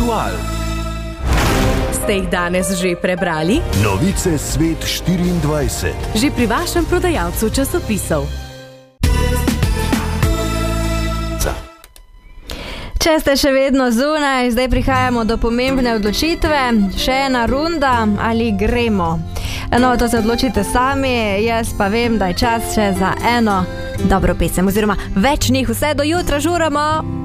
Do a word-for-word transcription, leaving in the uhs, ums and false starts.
Aktual. Ste jih danes že prebrali? Novice Svet štiriindvajset. Že pri vašem prodajalcu časopisov. Če ste še vedno zunaj, zdaj prihajamo do pomembne odločitve. Še ena runda ali gremo? No, to se odločite sami, jaz pa vem, da je čas še za eno dobro pesem, oziroma več njih. Vse do jutra žuramo!